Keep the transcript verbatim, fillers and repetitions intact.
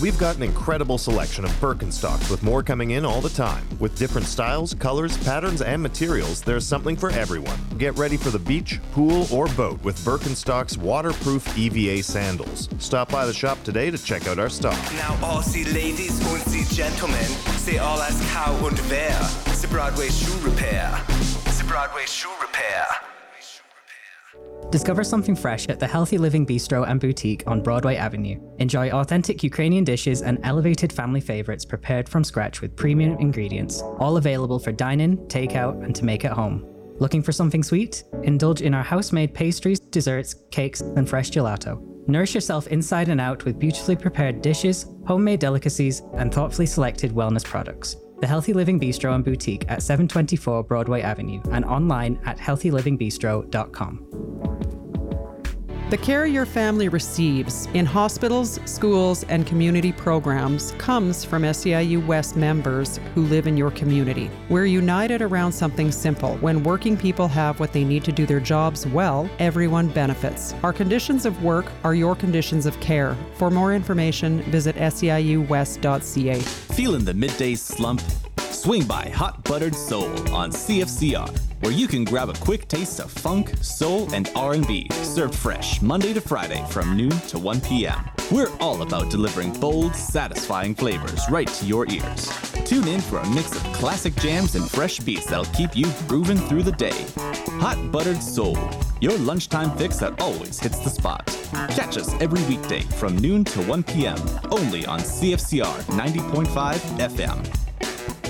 We've got an incredible selection of Birkenstocks with more coming in all the time. With different styles, colors, patterns, and materials, there's something for everyone. Get ready for the beach, pool, or boat with Birkenstock's waterproof E V A sandals. Stop by the shop today to check out our stock. Now all Sie ladies und Sie gentlemen, say all as how und wer. The Broadway Shoe Repair. The Broadway Shoe Repair. Discover something fresh at the Healthy Living Bistro and Boutique on Broadway Avenue. Enjoy authentic Ukrainian dishes and elevated family favorites prepared from scratch with premium ingredients, all available for dine-in, takeout, and to make at home. Looking for something sweet? Indulge in our house-made pastries, desserts, cakes, and fresh gelato. Nourish yourself inside and out with beautifully prepared dishes, homemade delicacies, and thoughtfully selected wellness products. The Healthy Living Bistro and Boutique at seven twenty-four Broadway Avenue and online at healthy living bistro dot com. The care your family receives in hospitals, schools, and community programs comes from S E I U West members who live in your community. We're united around something simple. When working people have what they need to do their jobs well, everyone benefits. Our conditions of work are your conditions of care. For more information, visit S E I U west dot C A. Feeling the midday slump? Swing by Hot Buttered Soul on C F C R, where you can grab a quick taste of funk, soul, and R and B, served fresh Monday to Friday from noon to one p.m. We're all about delivering bold, satisfying flavors right to your ears. Tune in for a mix of classic jams and fresh beats that'll keep you grooving through the day. Hot Buttered Soul, your lunchtime fix that always hits the spot. Catch us every weekday from noon to one p.m. only on C F C R ninety point five F M.